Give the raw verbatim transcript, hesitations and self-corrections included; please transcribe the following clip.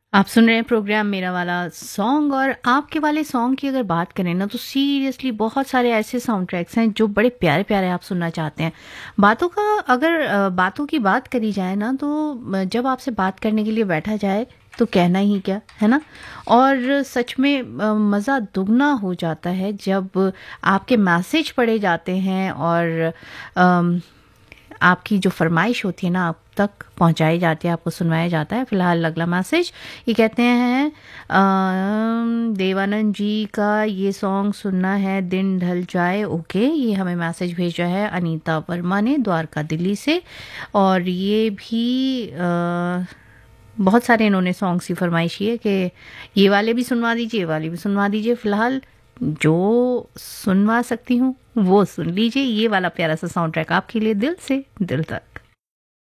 आप सुन रहे हैं प्रोग्राम मेरा वाला सॉन्ग। और आपके वाले सॉन्ग की अगर बात करें ना, तो सीरियसली बहुत सारे ऐसे साउंड ट्रैक्स हैं जो बड़े प्यारे प्यारे आप सुनना चाहते हैं। बातों का अगर अ, बातों की बात करी जाए ना, तो अ, जब आपसे बात करने के लिए बैठा जाए तो कहना ही क्या है ना। और सच में अ, मज़ा दुगना हो जाता है जब आपके मैसेज पढ़े जाते हैं और अम, आपकी जो फरमाइश होती है ना आप तक पहुंचाई जाती है, आपको सुनवाया जाता है। फिलहाल अगला मैसेज ये कहते हैं, अम, देवानंद जी का ये सॉन्ग सुनना है दिन ढल जाए। ओके, ये हमें मैसेज भेजा है अनीता वर्मा ने द्वारका दिल्ली से। और ये भी अ, बहुत सारे इन्होंने सॉन्ग्स की फरमाइश की है कि ये वाले भी सुनवा दीजिए, ये वाले भी सुनवा दीजिए। फिलहाल जो सुनवा सकती हूँ वो सुन लीजिए। ये वाला प्यारा सा साउंड ट्रैक आपके लिए दिल से दिल तक।